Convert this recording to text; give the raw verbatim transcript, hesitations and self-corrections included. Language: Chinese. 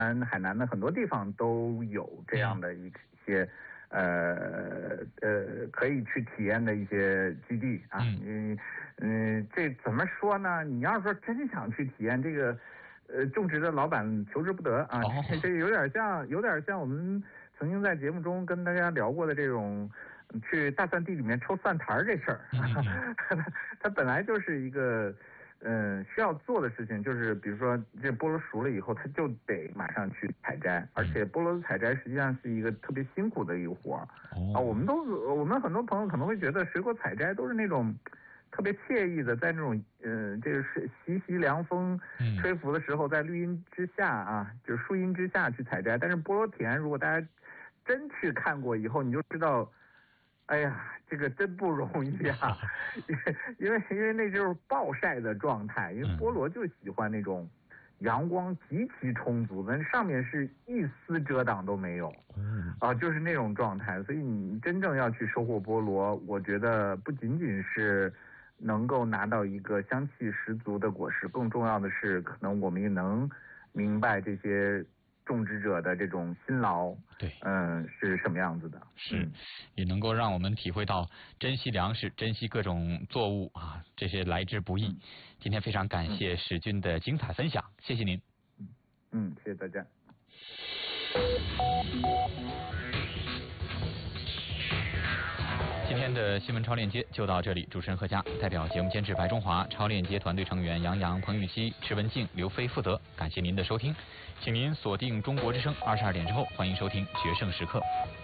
海南的很多地方都有这样的一些呃呃可以去体验的一些基地啊。嗯嗯，这怎么说呢？你要是说真想去体验这个，呃，种植的老板求之不得啊。 哦、 这有点像，有点像我们曾经在节目中跟大家聊过的这种。去大蒜地里面抽蒜苔这事儿，它本来就是一个，嗯，需要做的事情，就是比如说这菠萝熟了以后，它就得马上去采摘，而且菠萝的采摘实际上是一个特别辛苦的一个活儿啊。我们都，我们很多朋友可能会觉得水果采摘都是那种特别惬意的，在那种嗯、呃，这个是习习凉风吹拂的时候，在绿荫之下啊，就是树荫之下去采摘。但是菠萝田，如果大家真去看过以后，你就知道。哎呀，这个真不容易啊！因为因为那就是暴晒的状态，因为菠萝就喜欢那种阳光极其充足的，上面是一丝遮挡都没有，啊，就是那种状态。所以你真正要去收获菠萝，我觉得不仅仅是能够拿到一个香气十足的果实，更重要的是，可能我们也能明白这些。种植者的这种辛劳， 对， 嗯，是什么样子的？ 是，也能够让我们体会到珍惜粮食、珍惜各种作物啊，这些来之不易。嗯、今天非常感谢史军的精彩分享，嗯、谢谢您。 嗯，谢谢大家。 今天的新闻超链接就到这里，主持人何佳，代表节目监制白中华，超链接团队成员杨洋、彭玉熙、池文静、刘飞负责。感谢您的收听，请您锁定中国之声二十二点之后，欢迎收听决胜时刻。